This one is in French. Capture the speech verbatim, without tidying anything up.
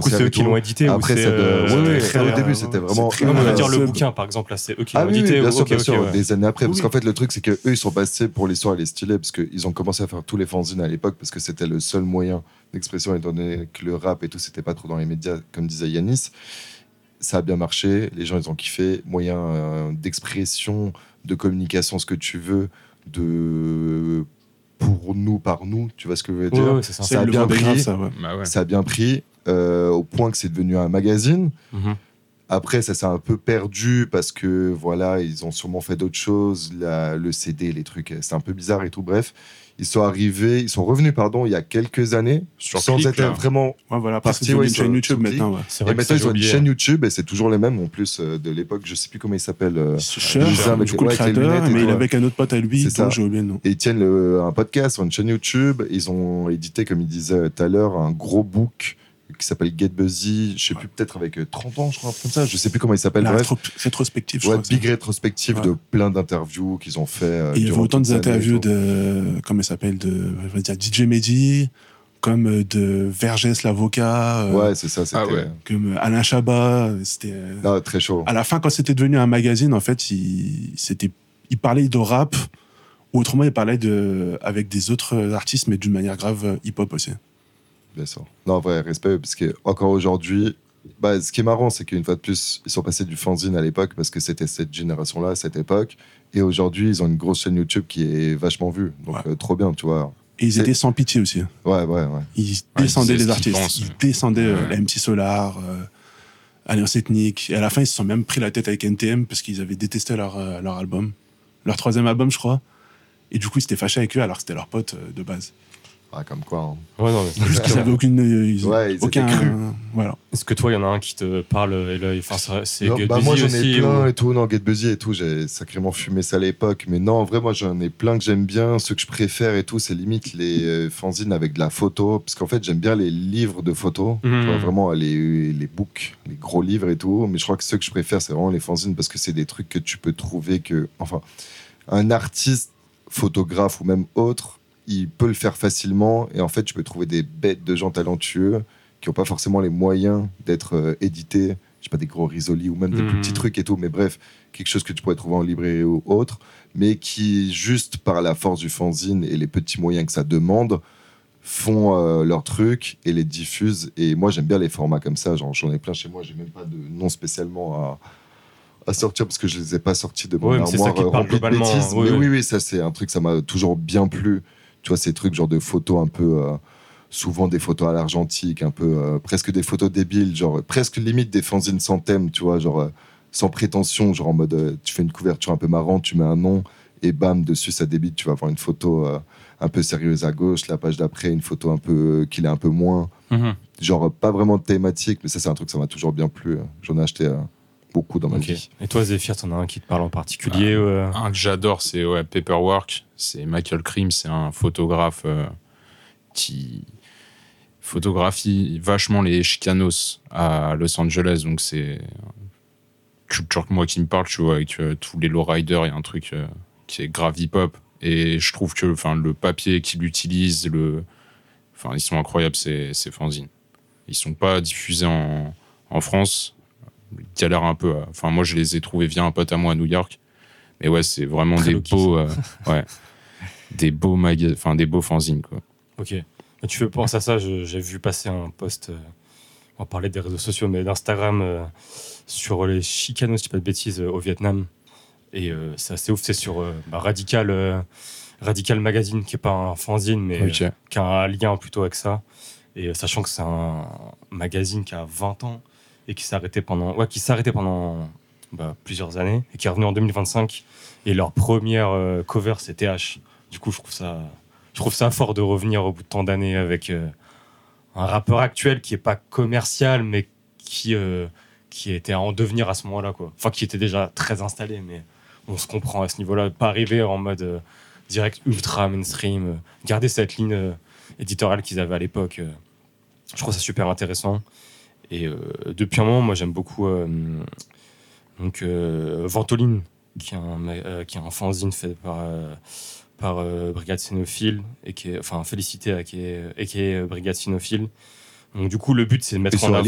coup, c'est eux qui l'ont édité. Après, c'est, ça euh, de... ouais, ouais, très, au début, c'était vraiment. Non, on va dire le bouquin, par exemple, là, c'est eux qui l'ont ah, édité. Oui, bien ou... sûr, okay, bien sûr, okay, ouais. des années après. Oui, parce qu'en fait, le truc, c'est qu'eux, ils sont passés pour l'histoire, les stylés, parce qu'ils ont commencé à faire tous les fanzines à l'époque, parce que c'était le seul moyen d'expression, étant donné que le rap et tout, c'était pas trop dans les médias, comme disait Yanis. Ça a bien marché, les gens, ils ont kiffé. Moyen euh, d'expression, de communication, ce que tu veux, de. Pour nous, par nous, tu vois ce que je veux dire. Ouais, ouais, c'est ça. Ça, ça a bien pris, grave, ça, ouais. Bah ouais. ça a bien pris, euh, au point que c'est devenu un magazine. Mm-hmm. Après, ça s'est un peu perdu parce que voilà, ils ont sûrement fait d'autres choses, la, le C D, les trucs, c'est un peu bizarre et tout. Bref, ils sont arrivés, ils sont revenus, pardon, il y a quelques années, Sur sans Click, être là. vraiment. Ouais, voilà, parce que partis, c'est ouais, une sur- chaîne YouTube sur Click. maintenant. Ouais. C'est Et vrai que maintenant, ça, ils ont j'ai une oublié. chaîne YouTube et c'est toujours les mêmes en plus euh, de l'époque. Je sais plus comment il s'appelle. Euh, Cher, Lisa, avec- du coup, le ouais, avec les créateur, lunettes et mais tout, il est ouais. avec un autre pote à lui, C'est dont ça. j'ai oublié le nom. Et ils tiennent le- un podcast sur une chaîne YouTube. Ils ont édité, comme il disait tout à l'heure, un gros book qui s'appelle Get Buzzy. Je sais plus, peut-être avec euh, trente ans, je crois, un truc comme ça. Je sais plus comment il s'appelle. La Bref. rétro- rétrospective, je Ouais, crois. que big c'est. rétrospective Ouais. de plein d'interviews qu'ils ont fait. euh, Et il y avait durant autant toutes des les années et interviews tout. de, comment il s'appelle, de, on va dire, D J Mehdi, comme euh, de Vergès l'avocat, euh, Ouais, c'est ça. C'était Ah ouais. comme euh, Alain Chabat. C'était, euh, non, très chaud. à la fin, quand c'était devenu un magazine, en fait, il, c'était, il parlait de rap, ou autrement, il parlait de, avec des autres artistes, mais d'une manière grave euh, hip-hop aussi. Bien sûr. Non, vrai, respect, parce que encore aujourd'hui, bah, ce qui est marrant, c'est qu'une fois de plus, ils sont passés du fanzine à l'époque, parce que c'était cette génération-là, cette époque, et aujourd'hui, ils ont une grosse chaîne YouTube qui est vachement vue. Donc, Ouais. euh, trop bien, tu vois. Et ils C'est- étaient sans pitié aussi. Ouais, ouais, ouais. Ils ils descendaient disaient les ce qu'ils artistes. pensent. Ils descendaient euh, Ouais. la M C Solar, euh, Alliance Ethnique. Et à la fin, ils se sont même pris la tête avec N T M parce qu'ils avaient détesté leur, euh, leur album. Leur troisième album, je crois. Et du coup, ils s'étaient fâchés avec eux alors que c'était leurs potes euh, de base. Ah, comme quoi. Hein. Ouais, non, mais Juste qu'ils avaient aucune. euh, ils- Ouais, ils étaient aucun. crus. euh, voilà. est-ce que toi, il y en a un qui te parle et là, enfin, c'est- c'est Non, Get bah, Busy moi, j'en aussi, ai plein ou- et tout. Non, Get Busy et tout, j'ai sacrément fumé ça à l'époque. Mais non, en vrai, moi, j'en ai plein que j'aime bien. Ceux que je préfère et tout, c'est limite les euh, fanzines avec de la photo. Parce qu'en fait, j'aime bien les livres de photos. Mhm. Tu vois, vraiment, les, les books, les gros livres et tout. Mais je crois que ceux que je préfère, c'est vraiment les fanzines parce que c'est des trucs que tu peux trouver que. Enfin, un artiste, photographe ou même autre, il peut le faire facilement. Et en fait, tu peux trouver des bêtes de gens talentueux qui n'ont pas forcément les moyens d'être euh, édités. Je sais pas, des gros risolis ou même des Mhm. plus petits trucs et tout. Mais bref, quelque chose que tu pourrais trouver en librairie ou autre. Mais qui, juste par la force du fanzine et les petits moyens que ça demande, font euh, leur truc et les diffusent. Et moi, j'aime bien les formats comme ça. Genre, j'en ai plein chez moi. J'ai même pas de nom spécialement à, à sortir parce que je les ai pas sortis de mon Ouais, mais c'est ça armoire qui te euh, parle remplie de globalement, bêtises. oui, mais oui. oui, oui, ça c'est un truc, ça m'a toujours bien plu. Tu vois, ces trucs genre de photos un peu, euh, souvent des photos à l'argentique, un peu euh, presque des photos débiles, genre presque limite des fanzines sans thème, tu vois, genre euh, sans prétention, genre en mode euh, tu fais une couverture un peu marrante, tu mets un nom et bam, dessus ça débite, tu vas avoir une photo euh, un peu sérieuse à gauche, la page d'après une photo un peu euh, qui l'est un peu moins, Mhm. genre euh, pas vraiment de thématique, mais ça c'est un truc ça m'a toujours bien plu. euh. J'en ai acheté euh, beaucoup dans ma Ok. vie. Et toi, Zéphyr, t'en as un qui te parle en particulier euh... Un que j'adore, c'est ouais, Paperwork. C'est Michael Krim, c'est un photographe euh, qui photographie vachement les Chicanos à Los Angeles. Donc c'est culture que moi qui me parle, tu vois, avec euh, tous les lowriders, il y a un truc euh, qui est grave hip-hop. Et je trouve que le papier qu'il utilise, le... enfin, ils sont incroyables, ces, ces fanzines. Ils sont pas diffusés en, en France. Ils galèrent un peu. à- Enfin, moi, je les ai trouvés via un pote à moi à New York. Mais ouais, c'est vraiment Très des low-key, beaux, euh, ouais, des beaux magas, enfin des beaux fanzines, quoi. Ok. Mais tu fais penser à ça, je- j'ai vu passer un post, euh, on va parler des réseaux sociaux, mais d'Instagram euh, sur les chicanos, si je dis pas de bêtises, euh, au Vietnam. Et euh, c'est assez ouf, c'est sur euh, bah, Radical, euh, Radical Magazine, qui est pas un fanzine, mais Ok. euh, qui a un lien plutôt avec ça. Et euh, sachant que c'est un magazine qui a vingt ans et qui s'est arrêté pendant, ouais, qui s'est arrêté pendant bah, plusieurs années et qui est revenu en deux mille vingt-cinq. Et leur première euh, cover, c'est T H. Du coup, je trouve ça, je trouve ça fort de revenir au bout de tant d'années avec euh, un rappeur actuel qui est pas commercial, mais qui, euh, qui était à en devenir à ce moment-là, quoi. Enfin, qui était déjà très installé, mais on se comprend à ce niveau-là. Pas arriver en mode euh, direct ultra mainstream. euh, garder cette ligne euh, éditoriale qu'ils avaient à l'époque. euh, je trouve ça super intéressant. Et euh, depuis un moment, moi, j'aime beaucoup euh, donc, euh, Ventoline, qui est, un, euh, qui est un fanzine fait par, euh, par euh, Brigade Cynophile, et qui est, enfin, Félicité, euh, qui est, et qui est euh, Brigade Cynophile. Donc, du coup, le but, c'est de mettre Et en sur avant.